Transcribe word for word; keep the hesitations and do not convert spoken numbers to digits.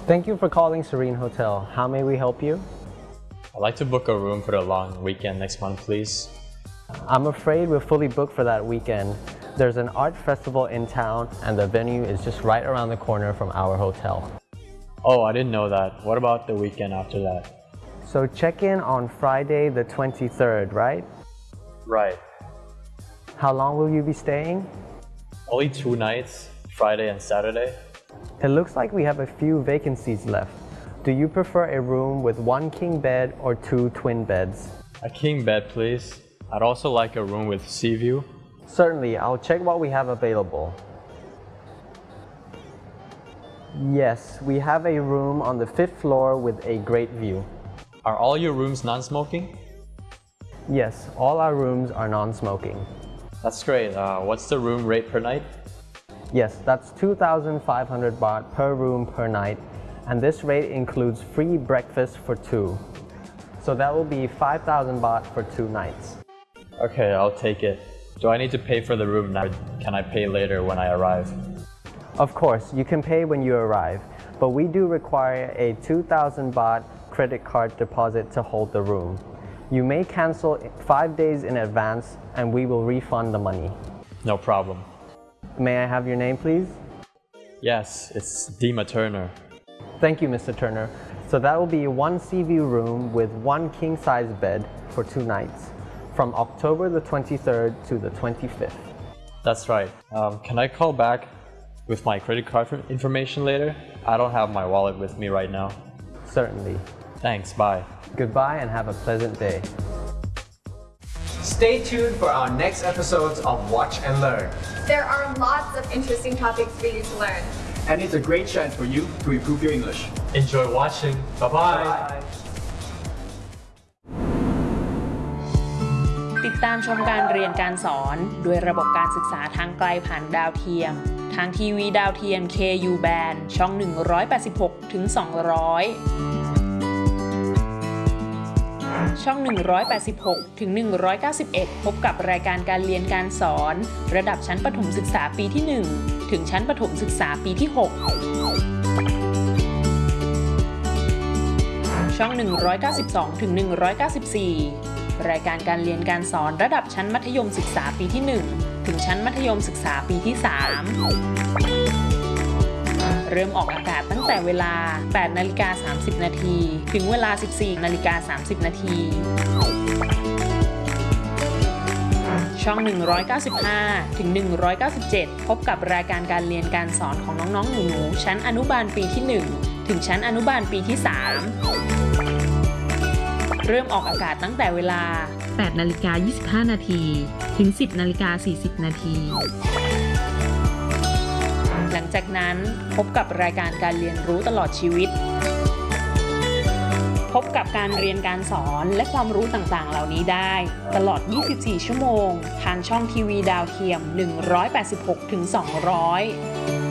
Thank you for calling Serene Hotel. How may we help you? I'd like to book a room for the long weekend next month, please. I'm afraid we're fully booked for that weekend. There's an art festival in town and the venue is just right around the corner from our hotel. Oh, I didn't know that. What about the weekend after that? So check in on Friday the twenty-third, right? Right. How long will you be staying? Only two nights, Friday and Saturday. It looks like we have a few vacancies left. Do you prefer a room with one king bed or two twin beds? A king bed, please. I'd also like a room with sea view. Certainly, I'll check what we have available. Yes, we have a room on the fifth floor with a great view. Are all your rooms non-smoking? Yes, all our rooms are non-smoking. That's great. Uh, what's the room rate per night? Yes, that's two thousand five hundred baht per room per night, and this rate includes free breakfast for two. So that will be five thousand baht for two nights. Okay, I'll take it. Do I need to pay for the room now, or can I pay later when I arrive? Of course, you can pay when you arrive, but we do require a two thousand baht credit card deposit to hold the room. You may cancel five days in advance and we will refund the money. No problem. May I have your name, please? Yes, it's Dima Turner. Thank you, Mister Turner. So that will be one sea view room with one king-size bed for two nights, from October the twenty-third to the twenty-fifth. That's right. Um, can I call back with my credit card information later? I don't have my wallet with me right now. Certainly. Thanks, bye. Goodbye and have a pleasant day. Stay tuned for our next episodes of Watch and Learn. There are lots of interesting topics for you to learn. And it's a great chance for you to improve your English. Enjoy watching. Bye-bye. Bye. ติดตามชมการเรียนการสอนด้วยระบบการศึกษาทางไกลผ่านดาวเทียมทางทีวีดาวเทียม เค ยู Band ช่อง หนึ่งร้อยแปดสิบหกถึงสองร้อย ช่อง หนึ่งร้อยแปดสิบหกถึงหนึ่งร้อยเก้าสิบเอ็ด พบกับรายการการเรียนการสอนระดับชั้นประถมศึกษาปีที่ หนึ่ง ถึงชั้นประถมศึกษาปีที่ หก ช่อง หนึ่งร้อยเก้าสิบสองถึงหนึ่งร้อยเก้าสิบสี่ รายการการเรียนการสอนระดับชั้นมัธยมศึกษาปีที่ หนึ่ง ถึงชั้นมัธยมศึกษาปีที่ สาม เริ่มออกอากาศตั้งแต่เวลา แปดนาฬิกาสามสิบนาที ถึงเวลา สิบสี่นาฬิกาสามสิบนาที ช่อง หนึ่งร้อยเก้าสิบห้าถึงหนึ่งร้อยเก้าสิบเจ็ด พบกับรายการการเรียนการสอนของน้องๆหนูๆชั้นอนุบาลปีที่ หนึ่ง ถึงชั้นอนุบาลปีที่ สาม เริ่มออกอากาศตั้งแต่เวลา แปดนาฬิกายี่สิบห้านาที ถึง สิบนาฬิกาสี่สิบนาที หลังจากนั้นพบกับรายการการเรียนรู้ตลอดชีวิต พบกับการเรียนการสอนและความรู้ต่างๆเหล่านี้ได้ตลอด ยี่สิบสี่ ชั่วโมงทางช่องทีวีดาวเทียม หนึ่งร้อยแปดสิบหกถึงสองร้อย